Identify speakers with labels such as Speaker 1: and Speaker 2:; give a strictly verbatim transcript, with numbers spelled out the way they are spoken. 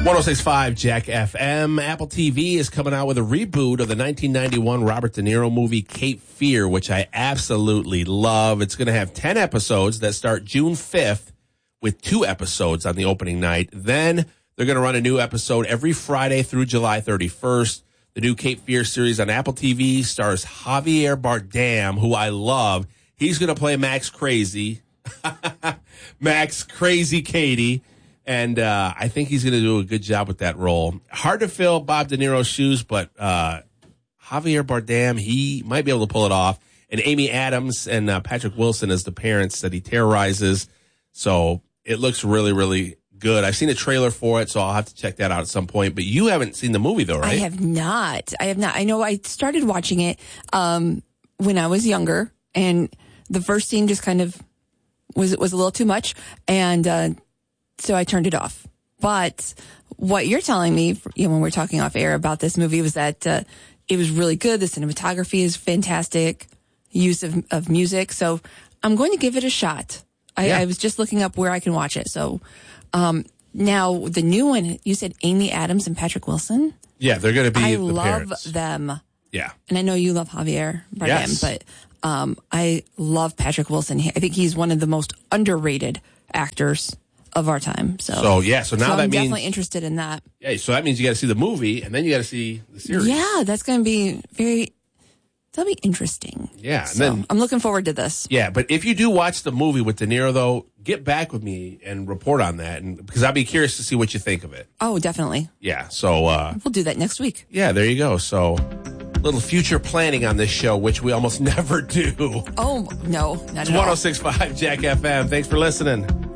Speaker 1: oh six point five Jack F M. Apple T V is coming out with a reboot of the nineteen ninety-one Robert De Niro movie Cape Fear, which I absolutely love. It's going to have ten episodes that start June fifth with two episodes on the opening night. Then they're going to run a new episode every Friday through July thirty-first. The new Cape Fear series on Apple T V stars Javier Bardem, who I love. He's going to play Max Crazy. Max Crazy Katie. And uh, I think he's going to do a good job with that role. Hard to fill Bob De Niro's shoes, but uh, Javier Bardem, he might be able to pull it off. And Amy Adams and uh, Patrick Wilson as the parents that he terrorizes. So it looks really, really good. I've seen a trailer for it, so I'll have to check that out at some point. But you haven't seen the movie, though, right?
Speaker 2: I have not. I have not. I know I started watching it um, when I was younger, and the first scene just kind of was was a little too much, and uh, so I turned it off. But what you're telling me, you know, when we're talking off air about this movie, was that uh, it was really good. The cinematography is fantastic, use of, of music. So I'm going to give it a shot. I,
Speaker 1: yeah.
Speaker 2: I was just looking up where I can watch it. So um, now the new one, you said Amy Adams and Patrick Wilson.
Speaker 1: Yeah, they're going to be
Speaker 2: I
Speaker 1: the
Speaker 2: love
Speaker 1: parents.
Speaker 2: them.
Speaker 1: Yeah.
Speaker 2: And I know you love Javier Bardem,
Speaker 1: Yes.
Speaker 2: but um, I love Patrick Wilson. I think he's one of the most underrated actors of our time. So,
Speaker 1: so yeah, so now
Speaker 2: so
Speaker 1: that
Speaker 2: I'm
Speaker 1: means
Speaker 2: definitely interested in that.
Speaker 1: Yeah, so that means you got to see the movie and then you got to see the series.
Speaker 2: Yeah, that's going to be very. That'll be interesting.
Speaker 1: Yeah, and
Speaker 2: so
Speaker 1: then
Speaker 2: I'm looking forward to this.
Speaker 1: Yeah, but if you do watch the movie with De Niro, though, get back with me and report on that, and because I'd be curious to see what you think of it.
Speaker 2: Oh, definitely.
Speaker 1: Yeah, so uh,
Speaker 2: we'll do that next week.
Speaker 1: Yeah, there you go. So, little future planning on this show, which we almost never do.
Speaker 2: Oh no, not
Speaker 1: It's
Speaker 2: at all.
Speaker 1: one oh six point five Jack F M. Thanks for listening.